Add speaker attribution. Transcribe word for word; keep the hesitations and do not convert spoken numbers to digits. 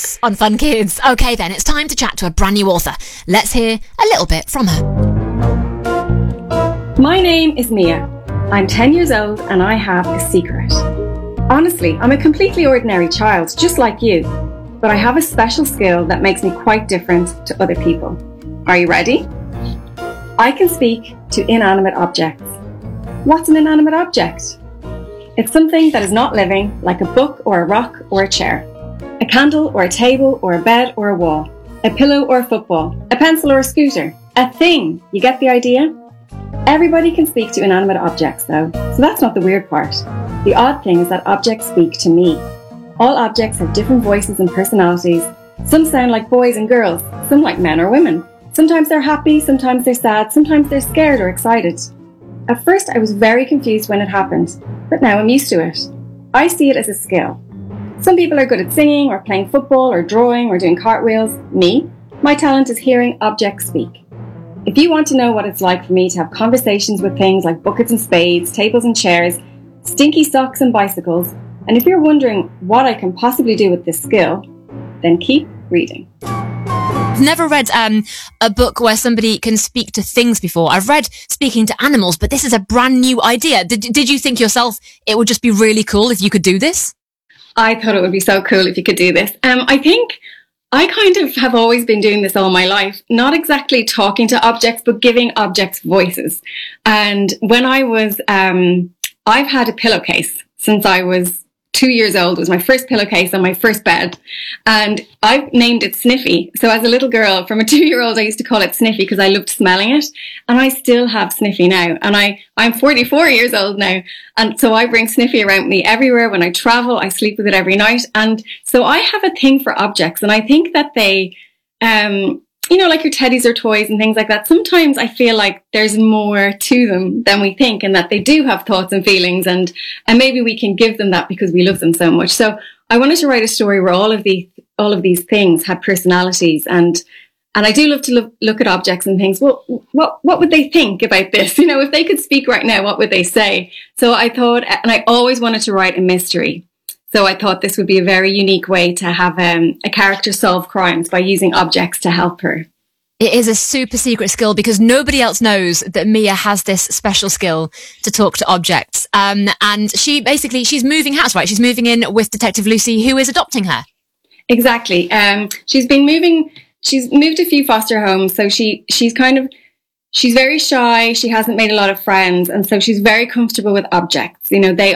Speaker 1: Yes, on Fun Kids. Okay then, it's time to chat to a brand new author. Let's hear a little bit from her.
Speaker 2: My name is Mia. I'm ten years old and I have a secret. Honestly, I'm a completely ordinary child, just like you. But I have a special skill that makes me quite different to other people. Are you ready? I can speak to inanimate objects. What's an inanimate object? It's something that is not living, like a book or a rock or a chair. A candle or a table or a bed or a wall. A pillow or a football. A pencil or a scooter. A thing. You get the idea? Everybody can speak to inanimate objects though, so that's not the weird part. The odd thing is that objects speak to me. All objects have different voices and personalities. Some sound like boys and girls, some like men or women. Sometimes they're happy, sometimes they're sad, sometimes they're scared or excited. At first I was very confused when it happened, but now I'm used to it. I see it as a skill. Some people are good at singing or playing football or drawing or doing cartwheels. Me, my talent is hearing objects speak. If you want to know what it's like for me to have conversations with things like buckets and spades, tables and chairs, stinky socks and bicycles, and if you're wondering what I can possibly do with this skill, then keep reading.
Speaker 1: I've never read um, a book where somebody can speak to things before. I've read speaking to animals, but this is a brand new idea. Did, did you think yourself it would just be really cool if you could do this?
Speaker 2: I thought it would be so cool if you could do this. Um, I think I kind of have always been doing this all my life, not exactly talking to objects, but giving objects voices. And when I was, um, I've had a pillowcase since I was two years old. It was my first pillowcase on my first bed. And I named it Sniffy. So as a little girl, from a two-year-old, I used to call it Sniffy because I loved smelling it. And I still have Sniffy now. And I, I'm forty-four years old now. And so I bring Sniffy around with me everywhere. When I travel, I sleep with it every night. And so I have a thing for objects. And I think that they, um, you know, like your teddies or toys and things like that, sometimes I feel like there's more to them than we think, and that they do have thoughts and feelings, and, and maybe we can give them that because we love them so much. So I wanted to write a story where all of these, all of these things had personalities, and, and I do love to look, look at objects and things. Well, what, what would they think about this? You know, if they could speak right now, what would they say? So I thought, and I always wanted to write a mystery. So I thought this would be a very unique way to have um, a character solve crimes by using objects to help her.
Speaker 1: It is a super secret skill because nobody else knows that Mia has this special skill to talk to objects. Um, and she basically, she's moving house, right? She's moving in with Detective Lucy, who is adopting her.
Speaker 2: Exactly. Um, she's been moving, she's moved a few foster homes. So she, she's kind of, she's very shy. She hasn't made a lot of friends. And so she's very comfortable with objects. You know, they